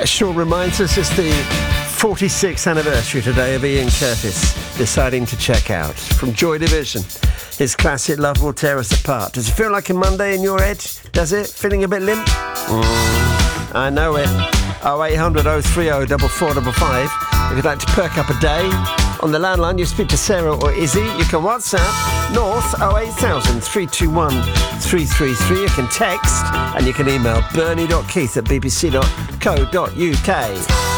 Sean reminds us it's the 46th anniversary today of Ian Curtis deciding to check out. From Joy Division, his classic Love Will Tear Us Apart. Does it feel like a Monday in your head? Does it? Feeling a bit limp? I know it. 0800 030 4455. If you'd like to perk up a day, on the landline you speak to Sarah or Izzy. You can WhatsApp North 08000 321 333. You can text and you can email bernie.keith@bbc.co.uk.